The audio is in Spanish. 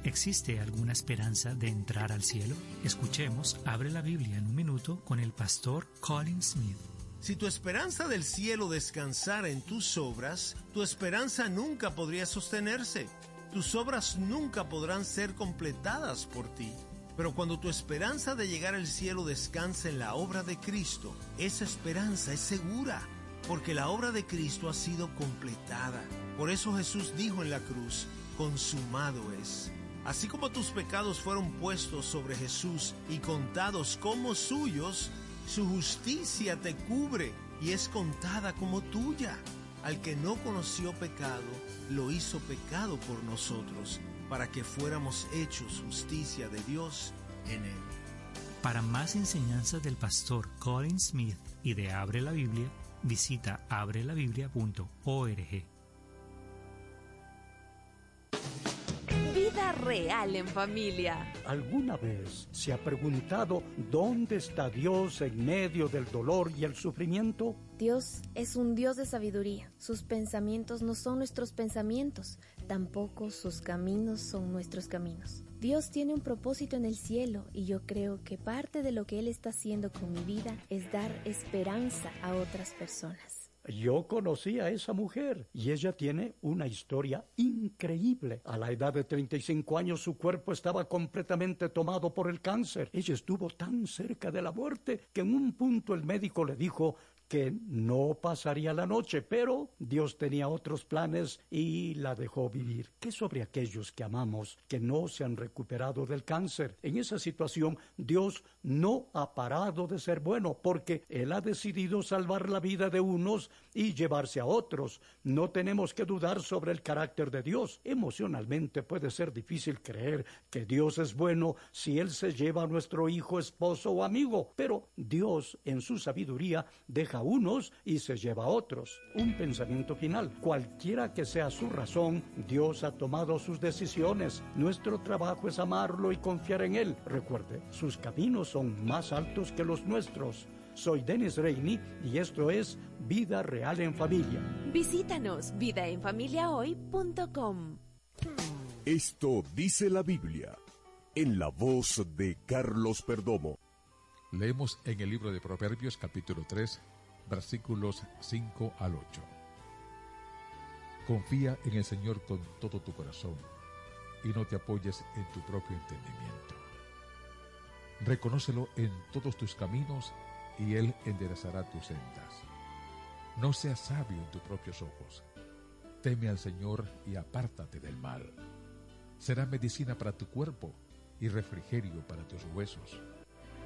¿Existe alguna esperanza de entrar al cielo? Escuchemos Abre la Biblia en un minuto con el pastor Colin Smith. Si tu esperanza del cielo descansara en tus obras, tu esperanza nunca podría sostenerse. Tus obras nunca podrán ser completadas por ti. Pero cuando tu esperanza de llegar al cielo descansa en la obra de Cristo, esa esperanza es segura, porque la obra de Cristo ha sido completada. Por eso Jesús dijo en la cruz, consumado es. Así como tus pecados fueron puestos sobre Jesús y contados como suyos, su justicia te cubre y es contada como tuya. Al que no conoció pecado, lo hizo pecado por nosotros, para que fuéramos hechos justicia de Dios en él. Para más enseñanzas del pastor Colin Smith y de Abre la Biblia, visita abrelabiblia.org. Vida real en familia. ¿Alguna vez se ha preguntado dónde está Dios en medio del dolor y el sufrimiento? Dios es un Dios de sabiduría. Sus pensamientos no son nuestros pensamientos, tampoco sus caminos son nuestros caminos. Dios tiene un propósito en el cielo y yo creo que parte de lo que Él está haciendo con mi vida es dar esperanza a otras personas. Yo conocí a esa mujer y ella tiene una historia increíble. A la edad de 35 años su cuerpo estaba completamente tomado por el cáncer. Ella estuvo tan cerca de la muerte que en un punto el médico le dijo que no pasaría la noche, pero Dios tenía otros planes y la dejó vivir. ¿Qué sobre aquellos que amamos que no se han recuperado del cáncer? En esa situación, Dios no ha parado de ser bueno, porque Él ha decidido salvar la vida de unos y llevarse a otros. No tenemos que dudar sobre el carácter de Dios. Emocionalmente puede ser difícil creer que Dios es bueno si Él se lleva a nuestro hijo, esposo o amigo, pero Dios, en su sabiduría, deja a unos y se lleva a otros. Un pensamiento final. Cualquiera que sea su razón, Dios ha tomado sus decisiones. Nuestro trabajo es amarlo y confiar en Él. Recuerde, sus caminos son más altos que los nuestros. Soy Dennis Reini y esto es Vida Real en Familia. Visítanos vidaenfamiliahoy.com. Esto dice la Biblia, en la voz de Carlos Perdomo. Leemos en el libro de Proverbios capítulo 3, versículos 5 al 8. Confía en el Señor con todo tu corazón y no te apoyes en tu propio entendimiento. Reconócelo en todos tus caminos y Él enderezará tus sendas. No seas sabio en tus propios ojos. Teme al Señor y apártate del mal. Será medicina para tu cuerpo y refrigerio para tus huesos.